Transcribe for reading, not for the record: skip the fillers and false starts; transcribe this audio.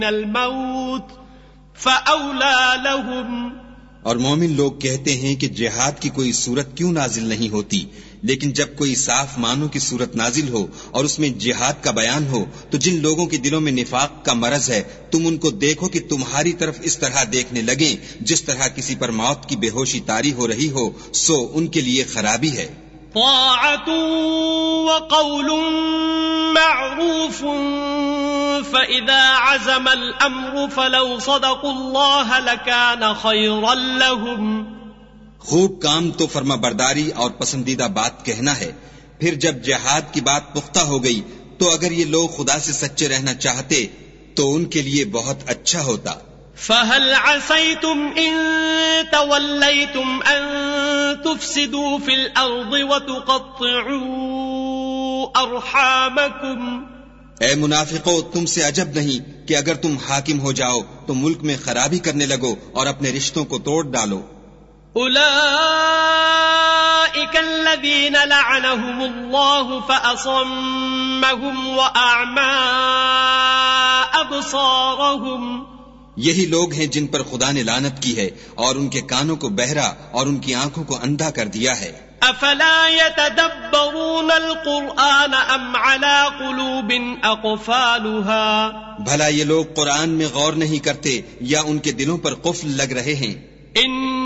الموت فأولى لهم. اور مومن لوگ کہتے ہیں کہ جہاد کی کوئی صورت کیوں نازل نہیں ہوتی، لیکن جب کوئی صاف معنوں کی صورت نازل ہو اور اس میں جہاد کا بیان ہو تو جن لوگوں کے دلوں میں نفاق کا مرض ہے تم ان کو دیکھو کہ تمہاری طرف اس طرح دیکھنے لگیں جس طرح کسی پر موت کی بے ہوشی طاری ہو رہی ہو، سو ان کے لیے خرابی ہے. طاعة وقول معروف فإذا عزم الأمر فلو صدقوا الله لكان خيرا لهم. خوب کام تو فرما برداری اور پسندیدہ بات کہنا ہے، پھر جب جہاد کی بات پختہ ہو گئی تو اگر یہ لوگ خدا سے سچے رہنا چاہتے تو ان کے لیے بہت اچھا ہوتا. فهل عسيتم إن توليتم أن تفسدوا في الأرض وتقطعوا أرحامكم. اے منافقو، تم سے عجب نہیں کہ اگر تم حاکم ہو جاؤ تو ملک میں خرابی کرنے لگو اور اپنے رشتوں کو توڑ ڈالو. أولئك الذين لعنهم الله فأصمهم وأعمى أبصارهم. یہی لوگ ہیں جن پر خدا نے لعنت کی ہے اور ان کے کانوں کو بہرا اور ان کی آنکھوں کو اندھا کر دیا ہے. افلا يتدبرون القرآن ام على قلوب اقفالها. بھلا یہ لوگ قرآن میں غور نہیں کرتے یا ان کے دلوں پر قفل لگ رہے ہیں؟